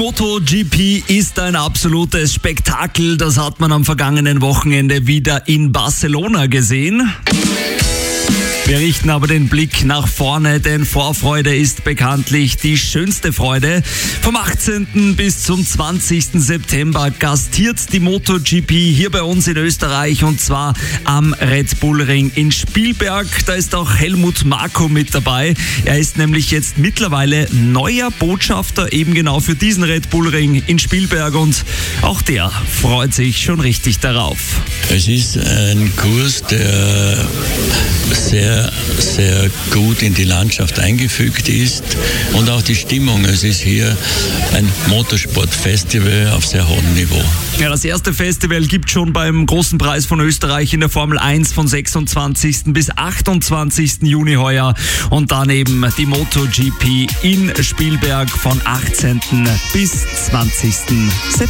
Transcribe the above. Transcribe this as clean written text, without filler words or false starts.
MotoGP ist ein absolutes Spektakel. Das hat man am vergangenen Wochenende wieder in Barcelona gesehen. Wir richten aber den Blick nach vorne, denn Vorfreude ist bekanntlich die schönste Freude. Vom 18. bis zum 20. September gastiert die MotoGP hier bei uns in Österreich und zwar am Red Bull Ring in Spielberg. Da ist auch Helmut Marko mit dabei. Er ist nämlich jetzt mittlerweile neuer Botschafter eben genau für diesen Red Bull Ring in Spielberg und auch der freut sich schon richtig darauf. Es ist ein Kurs, der sehr gut in die Landschaft eingefügt ist und auch die Stimmung. Es ist hier ein Motorsportfestival auf sehr hohem Niveau. Ja, das erste Festival gibt schon beim Großen Preis von Österreich in der Formel 1 von 26. bis 28. Juni heuer und dann eben die MotoGP in Spielberg von 18. bis 20. September.